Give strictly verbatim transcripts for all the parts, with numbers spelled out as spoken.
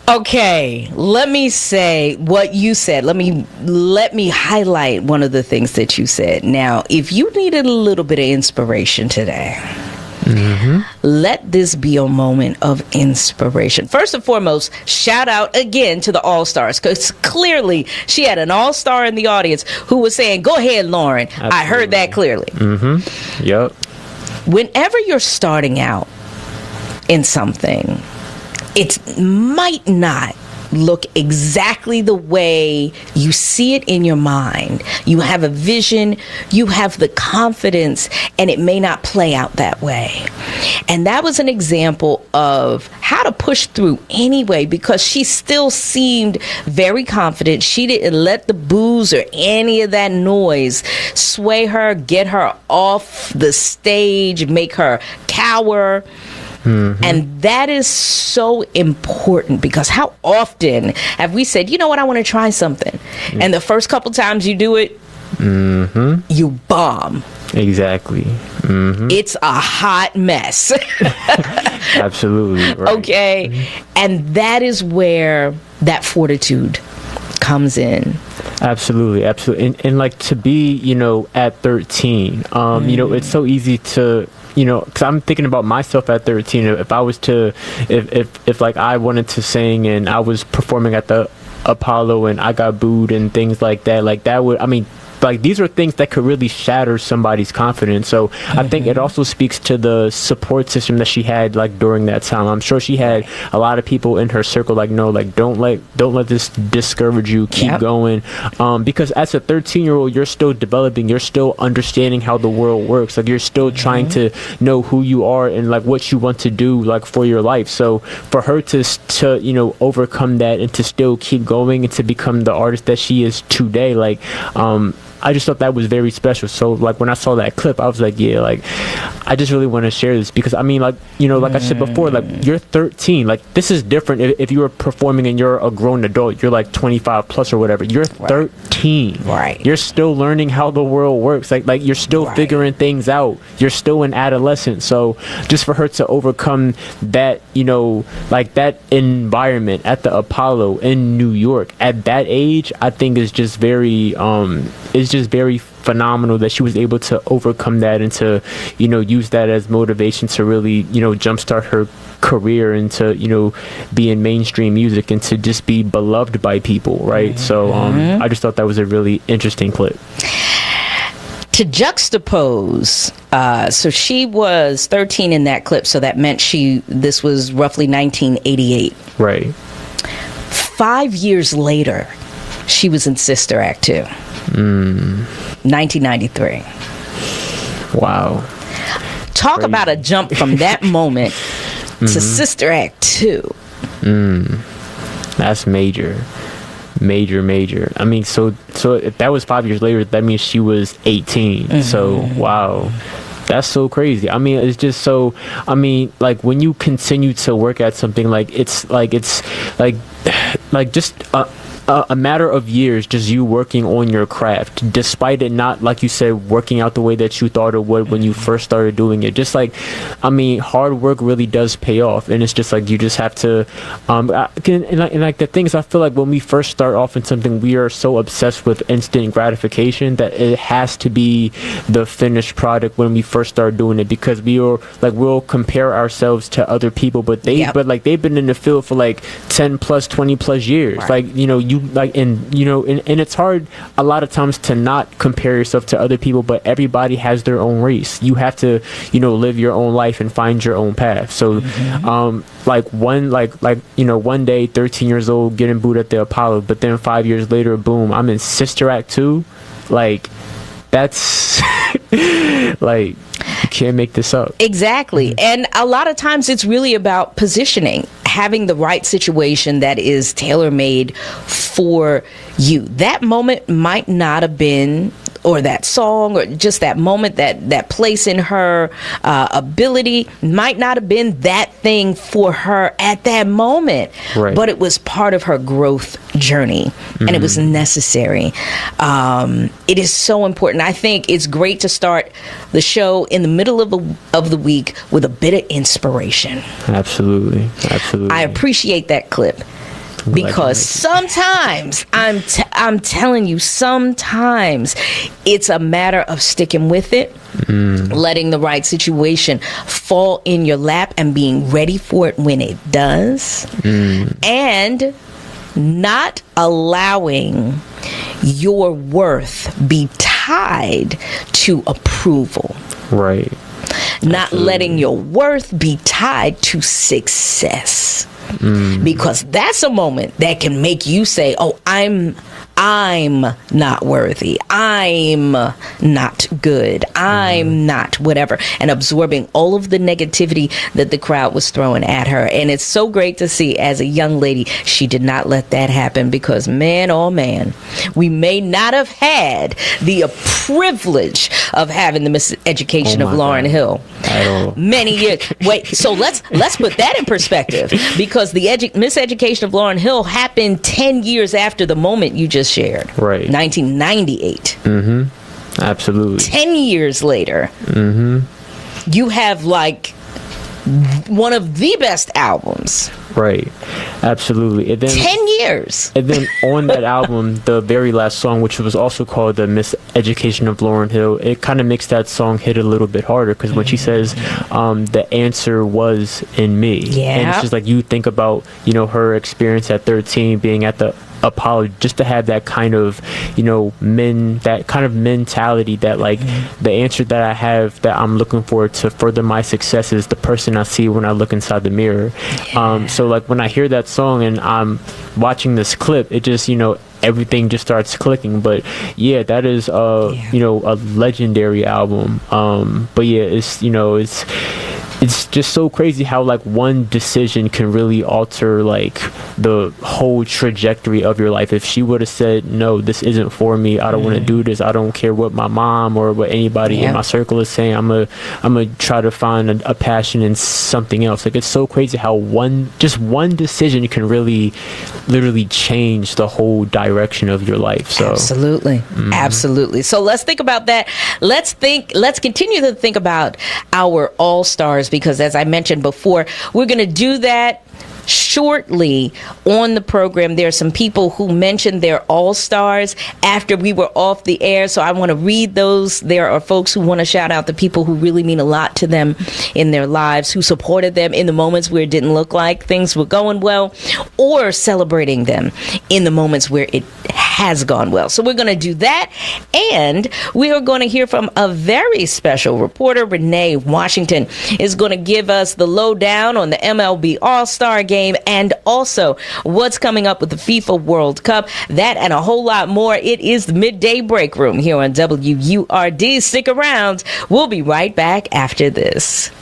Okay, let me say what you said. Let me let me highlight one of the things that you said. Now, if you needed a little bit of inspiration today, mm-hmm. let this be a moment of inspiration. First and foremost, shout out again to the All-Stars, because clearly she had an All-Star in the audience who was saying, go ahead, Lauren. Absolutely. I heard that clearly. Mm-hmm. Yep. Whenever you're starting out in something, it might not look exactly the way you see it in your mind. You have a vision, you have the confidence, and it may not play out that way. And that was an example of how to push through anyway, because she still seemed very confident. She didn't let the boos or any of that noise sway her, get her off the stage, make her cower. Mm-hmm. And that is so important, because how often have we said, you know what, I want to try something. Mm-hmm. And the first couple times you do it, mm-hmm. you bomb. Exactly. Mm-hmm. It's a hot mess. Absolutely. Right. Okay. Mm-hmm. And that is where that fortitude comes in. Absolutely, absolutely. And, and like to be, you know, at thirteen, um, mm. you know, it's so easy to, you know, because I'm thinking about myself at thirteen. If I was to, if, if, if like I wanted to sing and I was performing at the Apollo and I got booed and things like that, like that would, I mean, like these are things that could really shatter somebody's confidence. So mm-hmm. I think it also speaks to the support system that she had like during that time. I'm sure she had a lot of people in her circle like, no, like don't let don't let this discourage you. Keep yep. going. Um, because as a thirteen year old, you're still developing. You're still understanding how the world works. Like you're still mm-hmm. trying to know who you are and like what you want to do like for your life. So for her to to you know overcome that and to still keep going and to become the artist that she is today, like um. I just thought that was very special. So like when I saw that clip, I was like, yeah, like I just really want to share this, because I mean, like, you know, like I said before, like you're thirteen, like this is different if, if you were performing and you're a grown adult, you're like twenty-five plus or whatever. You're thirteen, right? You're still learning how the world works. Like like you're still right. figuring things out. You're still an adolescent. So just for her to overcome that, you know, like that environment at the Apollo in New York at that age, I think is just very um is just very phenomenal that she was able to overcome that and to, you know, use that as motivation to really, you know, jumpstart her career into, you know, be in mainstream music and to just be beloved by people, right? Mm-hmm. So um, I just thought that was a really interesting clip. To juxtapose, uh, so she was thirteen in that clip, so that meant she, this was roughly nineteen eighty-eight. Right. Five years later, she was in Sister Act two. Mm. nineteen ninety-three. Wow. Talk Crazy. About a jump from that moment mm-hmm. to Sister Act two. Mm. That's major. Major, major. I mean, so so if that was five years later, that means she was eighteen. Mm-hmm. So, wow. That's so crazy. I mean, it's just so, I mean, like when you continue to work at something, like it's like, it's like, like just, uh, A, a matter of years, just you working on your craft, despite it not, like you said, working out the way that you thought it would when you first started doing it. Just like, I mean, hard work really does pay off, and it's just like you just have to. Um, I, and, and, like, and like the things, I feel like when we first start off in something, we are so obsessed with instant gratification that it has to be the finished product when we first start doing it, because we are like we'll compare ourselves to other people, but they, yep. but like they've been in the field for like ten plus, twenty plus years, right. Like you know you. Like and you know and, and it's hard a lot of times to not compare yourself to other people, but everybody has their own race. You have to, you know, live your own life and find your own path. So mm-hmm. um like one like like you know one day thirteen years old getting booed at the Apollo, but then five years later, boom, I'm in Sister Act two. Like that's like you can't make this up. Exactly. Mm-hmm. And a lot of times it's really about positioning, having the right situation that is tailor-made for you. That moment might not have been, or that song, or just that moment, that that place in her uh, ability might not have been that thing for her at that moment, right. But it was part of her growth journey, mm-hmm. and it was necessary. Um, it is so important. I think it's great to start the show in the middle of the of the week with a bit of inspiration. Absolutely, absolutely. I appreciate that clip. Because sometimes I'm t- I'm telling you, sometimes it's a matter of sticking with it, mm. letting the right situation fall in your lap, and being ready for it when it does, mm. and not allowing your worth be tied to approval. Right. Not Absolutely. Letting your worth be tied to success. Mm. Because that's a moment that can make you say, oh, I'm I'm not worthy. I'm not good. I'm mm. not whatever. And absorbing all of the negativity that the crowd was throwing at her. And it's so great to see, as a young lady, she did not let that happen, because man, oh man, we may not have had the privilege of having the Miseducation oh of Lauryn God. Hill at all. Many years. Wait, so let's let's put that in perspective, because the edu- Miseducation of Lauryn Hill happened ten years after the moment you just shared. Right. nineteen ninety-eight. Mm-hmm. Absolutely. ten years later, mm-hmm. you have like one of the best albums. Right. Absolutely. And then, ten years. And then on that album, the very last song, which was also called The Miseducation of Lauryn Hill, it kind of makes that song hit a little bit harder, because when she says um, the answer was in me. Yeah. And it's just like, you think about, you know, her experience at thirteen, being at the Apollo, just to have that kind of, you know, men, that kind of mentality that like mm-hmm. the answer that I have that I'm looking for to further my success is the person I see when I look inside the mirror. Yeah. Um, so like when I hear that song and I'm watching this clip, it just, you know, everything just starts clicking. But yeah, that is uh yeah. you know, a legendary album. Um, but yeah, it's, you know, it's it's just so crazy how like one decision can really alter like the whole trajectory of your life. If she would have said, no, this isn't for me, I don't mm. want to do this, I don't care what my mom or what anybody yeah. in my circle is saying, I'm a I'm gonna try to find a, a passion in something else. Like, it's so crazy how one just one decision can really literally change the whole direction of your life. So absolutely. Mm-hmm. Absolutely. So let's think about that. Let's think let's continue to think about our all-stars, because as I mentioned before, we're going to do that shortly on the program. There are some people who mentioned their all-stars after we were off the air, so I want to read those. There are folks who want to shout out the people who really mean a lot to them in their lives, who supported them in the moments where it didn't look like things were going well, or celebrating them in the moments where it has gone well. So we're going to do that, and we are going to hear from a very special reporter. Renee Washington is going to give us the lowdown on the M L B All-Star Game, and also what's coming up with the FIFA World Cup. That and a whole lot more. It is the Midday Break Room here on W U R D. Stick around. We'll be right back after this.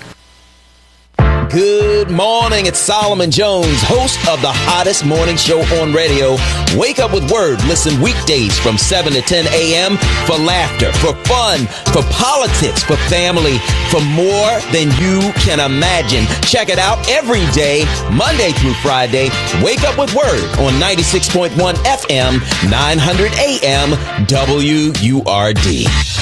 Good morning. It's Solomon Jones, host of the hottest morning show on radio. Wake up with Word. Listen weekdays from seven to ten a.m. for laughter, for fun, for politics, for family, for more than you can imagine. Check it out every day, Monday through Friday. Wake up with Word on ninety-six point one F M, nine hundred A M, W U R D.